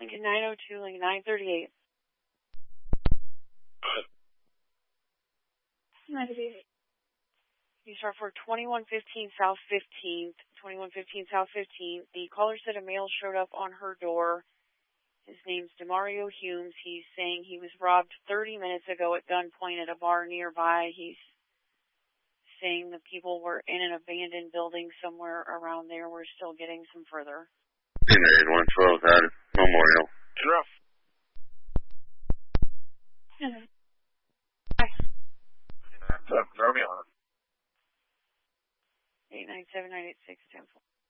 Lincoln 902, Lincoln 938. 938. You start for 2115 South 15th. 2115 South 15th. The caller said a male showed up on her door. His name's Demario Humes. He's saying he was robbed 30 minutes ago at gunpoint at a bar nearby. He's saying the people were in an abandoned building somewhere around there. We're still getting some further. 112 out of Memorial. Turn off. Hi. Throw me on. 897-986-10.